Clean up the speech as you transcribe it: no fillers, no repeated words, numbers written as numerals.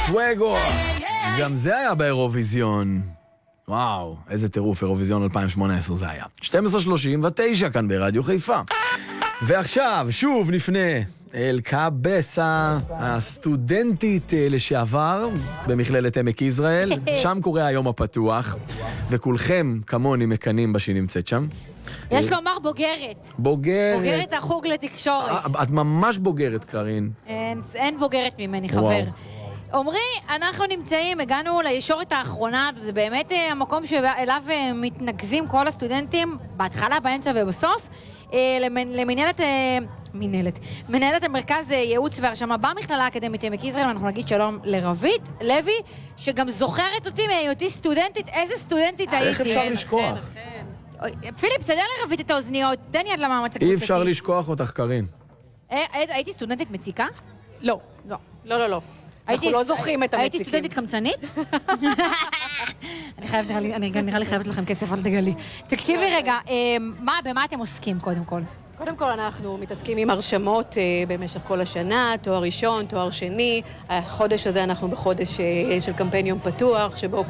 פואגו. גם זה היה באירוויזיון. וואו, איזה טירוף, אירוויזיון 2018 זה היה. 12:39 כאן ברדיו חיפה. ועכשיו, שוב נפנה אל קאבסה, הסטודנטית לשעבר במכללת עמק יזרעאל. שם קורה היום הפתוח, וכולכם כמוני מקנים שהיא נמצאת שם. יש לומר בוגרת. בוגרת החוג לתקשורת. את ממש בוגרת, קרין. אין בוגרת ממני, חבר. עומרי, אנחנו נמצאים, הגענו לישורת האחרונה, זה באמת המקום שאליו מתנגזים כל הסטודנטים, בהתחלה, באמצע ובסוף, מנהלת המרכז ייעוץ והרשמה במכללה האקדמית עמק יזרעאל. אנחנו נגיד שלום לרבית לוי, שגם זוכרת אותי מהיותי סטודנטית. איזה סטודנטית הייתי. איך אפשר לשכוח? פיליפ, סדר לרבית את האוזניות, תן יד למאמץ הקבוצתי. אי אפשר לשכוח אותך, קרין. הייתי סטודנטית מציקה? לא. אנחנו לא זוכרים את המציקים. הייתי סטודנטית קמצנית? אני נראה לי חייבת לכם כסף, אל תגלי. תקשיבי רגע, במה אתם עוסקים קודם כל? קודם כל אנחנו מתעסקים עם הרשמות במשך כל השנה, תואר ראשון, תואר שני. החודש הזה אנחנו בחודש של קמפיין יום פתוח, שבו